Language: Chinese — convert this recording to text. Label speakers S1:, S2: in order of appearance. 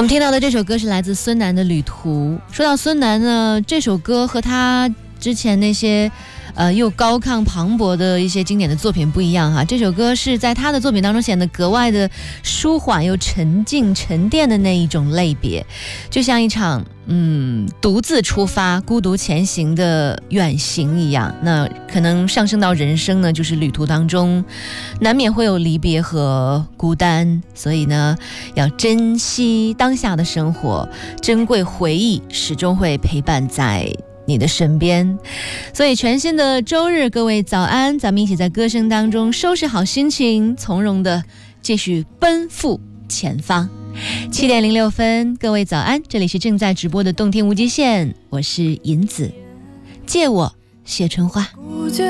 S1: 我们听到的这首歌是来自孙楠的《旅途》。说到孙楠呢，这首歌和他之前那些又高亢磅礴的一些经典的作品不一样哈，这首歌是在他的作品当中显得格外的舒缓又沉静沉淀的那一种类别，就像一场独自出发孤独前行的远行一样。那可能上升到人生呢，就是旅途当中难免会有离别和孤单，所以呢要珍惜当下的生活，珍贵回忆始终会陪伴在你的身边。所以全新的周日，各位早安，咱们一起在歌声当中收拾好心情，从容的继续奔赴前方。7点06分，各位早安，这里是正在直播的动听无极限，我是银子，借我谢春花。